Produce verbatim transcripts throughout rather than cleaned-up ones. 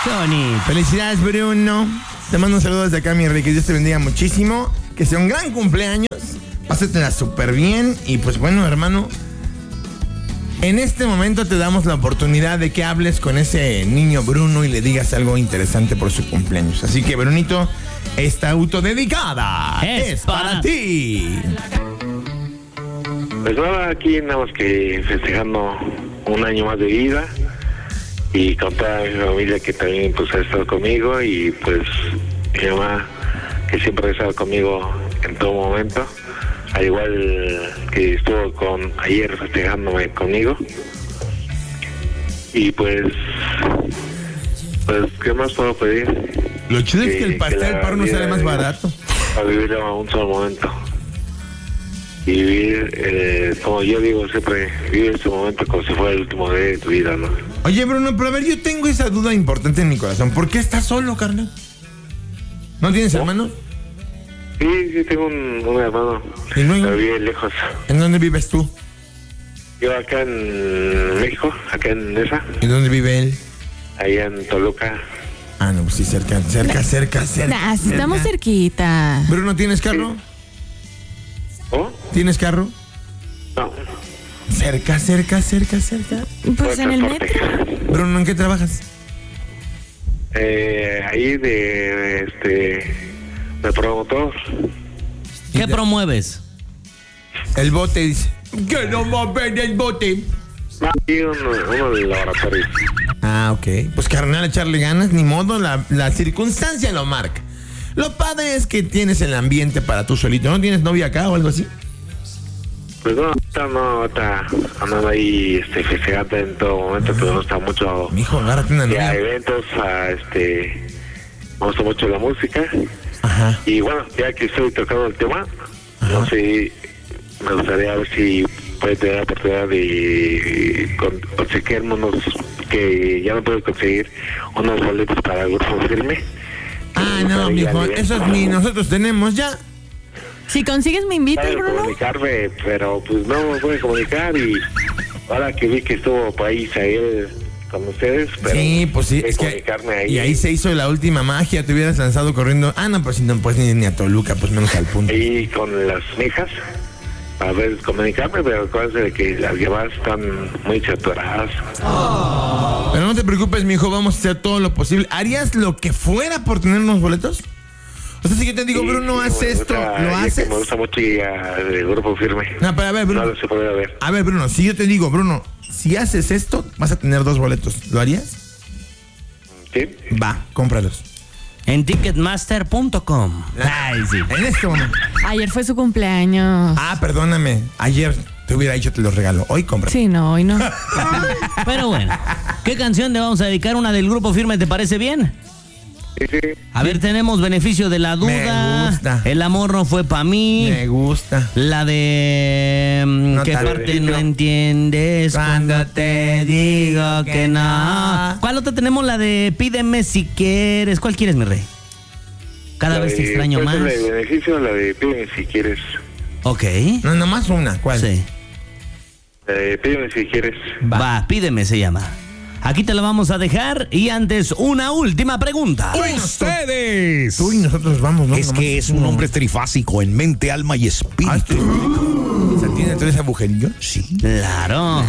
Qué bonito. Felicidades, Bruno. Te mando un saludo desde acá, mi rey. Que Dios te bendiga muchísimo. Que sea un gran cumpleaños. Pásatela súper bien. Y pues bueno, hermano, en este momento te damos la oportunidad de que hables con ese niño Bruno y le digas algo interesante por su cumpleaños. Así que, Brunito, esta autodedicada es, es para, para ti. Pues nada, aquí nada más que festejando un año más de vida y con toda mi familia que también pues ha estado conmigo y pues mi mamá que siempre ha estado conmigo en todo momento, al igual que estuvo con ayer festejándome conmigo. Y pues, pues ¿qué más puedo pedir? Lo chido es que el pastel para uno sale más barato. A vivir a un solo momento. Y vivir, eh, como yo digo siempre, vivir este momento como si fuera el último día de tu vida, ¿no? Oye, Bruno, pero a ver, yo tengo esa duda importante en mi corazón. ¿Por qué estás solo, carnal? ¿No tienes ¿No? hermanos? Sí, sí, tengo un, un hermano. ¿Y luego? Pero vive lejos. ¿En dónde vives tú? Yo acá en México, acá en esa. ¿Y dónde vive él? Allá en Toluca. Ah, no, pues sí, cerca, cerca, cerca, cerca. Nah, si estamos cerca. cerquita. Bruno, ¿tienes carro? ¿Oh? ¿Tienes carro? No. Cerca, cerca, cerca, cerca. Pues en el metro. Bruno, ¿en qué trabajas? Eh, ahí de, este, de promotor. ¿Qué promueves? El bote dice. Que no va a ver el bote. Aquí uno, uno del laboratorio. Ah, ok. Pues carnal, echarle ganas, ni modo, la, la circunstancia lo marca. Lo padre es que tienes el ambiente para tú solito. ¿No tienes novia acá o algo así? Pues no, ahorita no, ahorita andando ahí este, festejando en todo momento, pero no está mucho. Mijo, agárrate una Y a novia. eventos, a este, me gusta mucho la música. Ajá. Y bueno, ya que estoy tocando el tema, Ajá. no sé, me gustaría ver si puede tener la oportunidad de con, conseguirme unos, que ya no puedo conseguir, unos boletos para el grupo firme. Ah, no, mijo, esos ni nosotros tenemos ya. Si consigues, me invitas, Quiero Bruno. comunicarme, pero pues no me pude comunicar y ahora que vi que estuvo por ahí Isael con ustedes, pero Sí, pues sí, es que comunicarme ahí. y ahí se hizo la última magia, te hubieras lanzado corriendo. Ah, no, pues si no puedes ni, ni a Toluca, pues menos al punto. Ahí con las mijas, a ver, comunicarme, pero acuérdense de que las llamadas están muy saturadas. Pero no te preocupes, mijo, vamos a hacer todo lo posible. ¿Harías lo que fuera por tener unos boletos? O sea, si yo te digo, Sí, Bruno, sí, haz me esto, gusta, ¿lo ya que haces? me gusta mucho ir al grupo firme. No, pero a ver, Bruno. No lo se puede ver. A ver, Bruno, si yo te digo, Bruno, si haces esto, vas a tener dos boletos. ¿Lo harías? ¿Sí? Va, cómpralos. En ticketmaster punto com. Ay, sí. En este momento. Ayer fue su cumpleaños. Ah, perdóname. Ayer te hubiera dicho te los regalo. Hoy compra. Sí, no, hoy no. Pero bueno, ¿qué canción le vamos a dedicar? ¿Una del grupo firme te parece bien? Sí, sí. A ver, tenemos beneficio de la duda. Me gusta. El amor no fue para mí. Me gusta. La de... mm, No ¿qué tal parte vez. no entiendes cuando te digo que no? ¿Cuál otra tenemos? La de pídeme si quieres. ¿Cuál quieres, mi rey? Cada La vez te de- extraño ¿cuál más. es la de beneficio? La de pídeme si quieres. Ok. No, nomás una. ¿Cuál? Sí. La de pídeme si quieres. Va, pídeme se llama. Aquí te la vamos a dejar y antes una última pregunta. ¡Ustedes! Tú y nosotros vamos, ¿no? Es Nomás que es un uno. hombre trifásico en mente, alma y Ah, espíritu. ¿sí? ¿Se tiene tres agujerillos? Sí. Claro.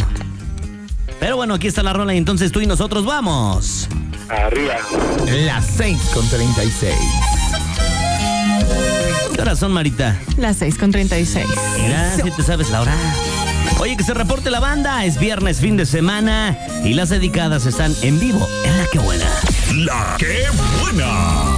Pero bueno, aquí está la rola y entonces tú y nosotros vamos. Arriba. Las seis con treinta y seis. ¿Qué horas son, Marita? Las seis con treinta y seis. Mira, si te sabes la hora. Oye, que se reporte la banda. Es viernes, fin de semana. Y las dedicadas están en vivo en La Que Buena. ¡La Qué Buena!